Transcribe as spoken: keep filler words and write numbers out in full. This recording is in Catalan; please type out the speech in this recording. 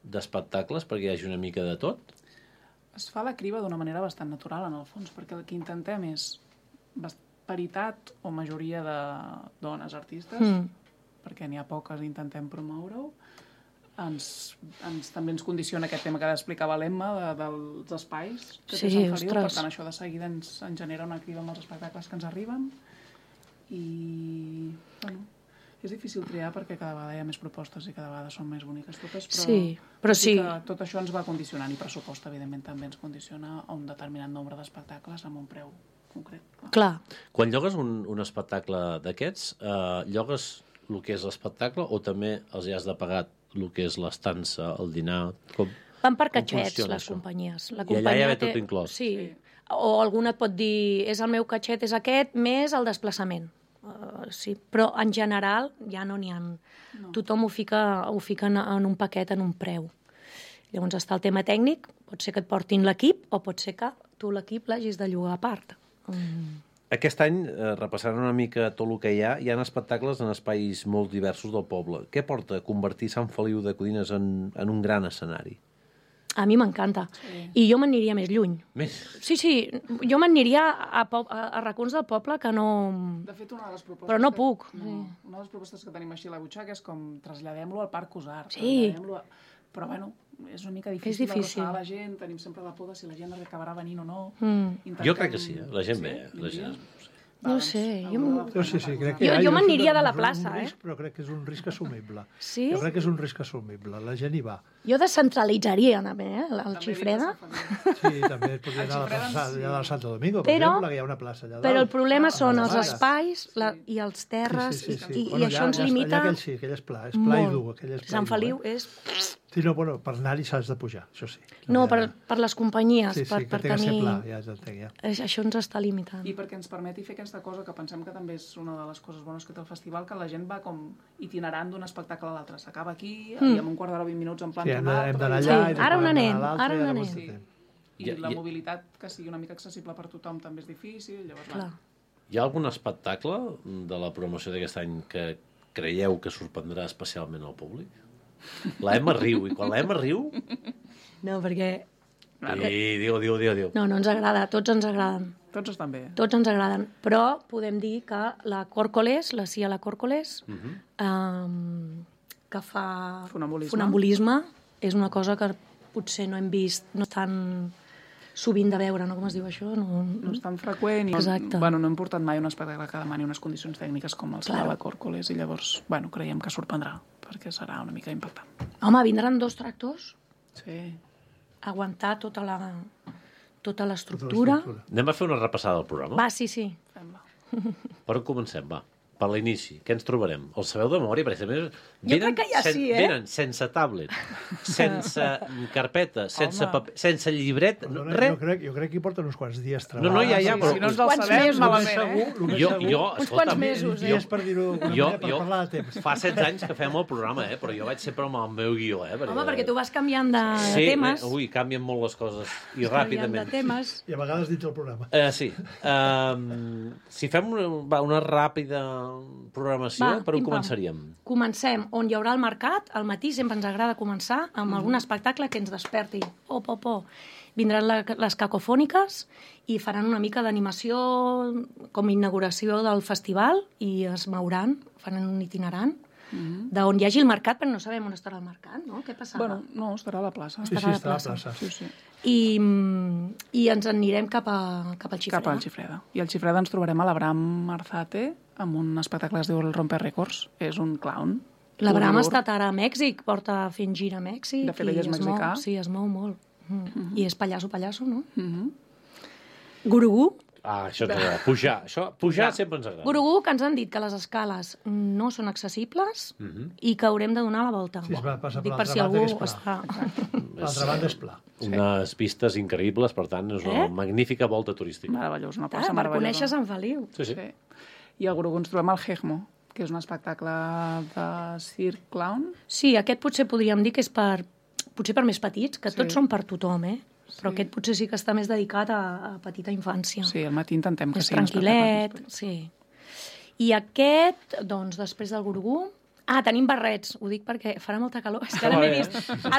d'espectacles perquè hi hagi una mica de tot? Es fa la criba d'una manera bastant natural, en el fons, perquè el que intentem és paritat o majoria de dones artistes, mm. perquè n'hi ha poques i intentem promoure-ho. Ens, ens, també ens condiciona aquest tema que explicava l'Emma de, dels espais que sí, té Sant Feliu, ostres. per tant això de seguida ens, ens genera una criba amb els espectacles que ens arriben i bueno, és difícil triar perquè cada vegada hi ha més propostes i cada vegada són més boniques totes, però, sí, però sí. que tot això ens va condicionant i pressupost evidentment també ens condiciona a un determinat nombre d'espectacles amb un preu concret. Clar. Clar. Quan llogues un, un espectacle d'aquests, eh, llogues el que és l'espectacle o també els hi has de pagar el que és l'estança, el dinar? Com, Van per catxets, les això? companyies. La companyia I allà hi ha té... tot inclòs? Sí. sí. O algú et pot dir, és el meu catxet, és aquest, més el desplaçament. Uh, sí. Però en general ja no n'hi ha. No. Tothom ho fica, ho fica en, en un paquet, en un preu. Llavors està el tema tècnic, pot ser que et portin l'equip o pot ser que tu l'equip l'hagis de llogar a part. Mm. Aquest any, eh, repassant una mica tot el que hi ha, hi ha espectacles en espais molt diversos del poble. Què porta a convertir Sant Feliu de Codines en, en un gran escenari? A mi m'encanta. Sí. I jo m'aniria més lluny. Més? Sí, sí. Jo m'aniria a, a, a racons del poble que no... De fet, una de les propostes... Però no que... puc. No, una de les propostes que tenim així a la butxaca és com traslladem-lo al Parc Cusar. Sí. A... Però, bueno, és una mica difícil, difícil. d'arrossar la gent. Tenim sempre la por de si la gent acabarà venint o no. Mm. Intentem... Jo crec que sí, eh? La gent sí? ve. La gent... No ho sé. Jo, jo, sí, sí, crec que jo, jo m'aniria de la plaça, risc, eh? Però crec que és un risc assumible. Sí? Jo crec que és un risc assumible. La gent hi va. Jo descentralitzaria, també, eh? El també Xifreda. Sí, també podria anar a la plaça sí. allà del Santo Domingo, per però, exemple, que hi ha una plaça allà dalt. Però el problema ah, són els espais la, i els terres, sí, sí, sí, sí. i, i, bueno, i això allà, ens limita... Allà aquell sí, aquell és pla, és pla i dur. Aquell és pla Sant Feliu eh? és... Sí, no, bueno, per anar-hi s'has de pujar, això sí. No, per, per les companyies, sí, sí, per, que per té tenir... que ser pla, ja t'entenc, ja. Això ens està limitant. I perquè ens permeti fer aquesta cosa que pensem que també és una de les coses bones que té el festival, que la gent va com itinerant d'un espectacle a l'altre. S'acaba aquí, mm. i en un quart d'hora, vint minuts, en plan sí, hem tornar... d'anar allà... Sí, ara on anem, ara on anem. Sí. I la mobilitat que sigui una mica accessible per tothom també és difícil, llavors... Clar. Hi ha algun espectacle de la promoció d'aquest any que creieu que sorprendrà especialment al públic? La Emma riu, i quan la Emma riu... No, perquè... I diu, diu, diu, diu. No, no ens agrada, tots ens agraden. Tots estan bé. Tots ens agraden, però podem dir que la Còrcoles, la Cia la Còrcoles, uh -huh. um, que fa funambulisme. funambulisme, és una cosa que potser no hem vist, no tan sovint de veure, no? Com es diu això? No, no és tan freqüent i Exacte. Bueno, no hem portat mai un espectacle que demani unes condicions tècniques com el claro. de la Còrcoles i llavors, bueno, creiem que sorprendrà perquè serà una mica impactant. Home, vindran dos tractors? Sí. Aguantar tota la tota l'estructura. Anem a fer una repassada del programa? Va, sí, sí. Per on comencem, va? Per l'inici. Què ens trobarem? El sabeu de memòria? Perquè venen, jo crec que ja sí, eh? Venen sense tablet, sense carpeta, sense paper, sense llibret, no, no, res. Jo crec, jo crec que hi porten uns quants dies treballant. No, no, ja, ja, però... Si no ens el sabem, malament, eh? Jo, jo, uns quants mesos, eh? Dies per dir-ho, jo, per jo, parlar de temps. Fa setze anys que fem el programa, eh? Però jo vaig sempre amb el meu guió, eh? Perquè... Home, perquè tu vas canviant de, sí, de temes. Sí, ui, canvien molt les coses, i ràpidament. De temes. I a vegades dins el programa. Uh, sí. Um, si fem una, va, una ràpida programació, Va, per on començaríem? Comencem on hi haurà el mercat. Al matí sempre ens agrada començar amb mm. algun espectacle que ens desperti. Oh, oh, oh. Vindran la, les cacofòniques i faran una mica d'animació com a inauguració del festival i es mouran, faran un itinerant mm. d'on hi hagi el mercat, però no sabem on estarà el mercat, no? Què passarà? Bueno, no, estarà a la plaça. Sí, estarà sí, estarà a la plaça. Sí, sí. I, I ens en anirem cap, a, cap al Xifreda. Cap al Xifreda. I al Xifreda ens trobarem a l'Abraham Arzate amb un espectacle que es diu el Romper Records. És un clown. L'Abraham ha estat ara a Mèxic, porta fent gira a Mèxic. De fet, ell és mexicà. Sí, es mou molt. Mm. Uh -huh. I és pallasso, pallasso, no? Uh -huh. Gurugú. Ah, això ens agrada. Pujar. Això, pujar sempre ens agrada. Gurugú, que ens han dit que les escales no són accessibles uh -huh. i que haurem de donar la volta. Sí, es va passar Dic per per si algú està... L'altra banda és pla. Unes pistes increïbles, per tant, és una eh? magnífica volta turística. Meravellós, una plaça ah, meravellosa. Per conèixer Sant Feliu. Sí, sí. sí. I al Gurugú ens trobem al Hegmo, que és un espectacle de circ clown. Sí, aquest potser podríem dir que és per, potser per més petits, que sí. Tots són per tothom, eh? Però sí. Aquest potser sí que està més dedicat a, a petita infància. Sí, al matí intentem que és sigui tranquil·let, sí. I aquest, doncs, després del Gurugú... Ah, tenim barrets, ho dic perquè farà molta calor. És que ara m'he vist...